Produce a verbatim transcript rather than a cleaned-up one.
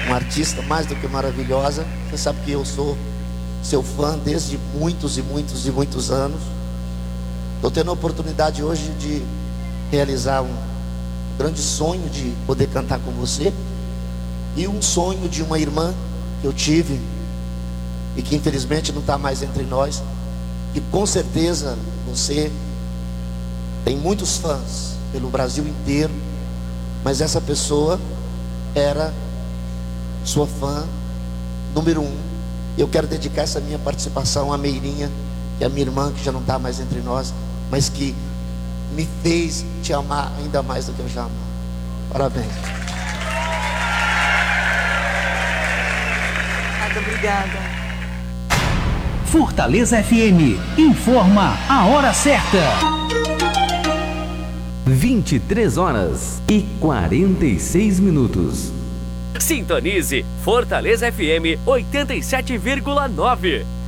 uma artista mais do que maravilhosa. Você sabe que eu sou seu fã desde muitos e muitos e muitos anos. Estou tendo a oportunidade hoje de realizar um grande sonho de poder cantar com você, e um sonho de uma irmã que eu tive e que infelizmente não está mais entre nós, que com certeza você tem muitos fãs pelo Brasil inteiro, mas essa pessoa era sua fã número um. Eu quero dedicar essa minha participação à Meirinha, que é a minha irmã, que já não está mais entre nós, mas que me fez te amar ainda mais do que eu já amo. Parabéns. Muito obrigada. Fortaleza F M informa a hora certa. vinte e três horas e quarenta e seis minutos. Sintonize Fortaleza F M oitenta e sete vírgula nove.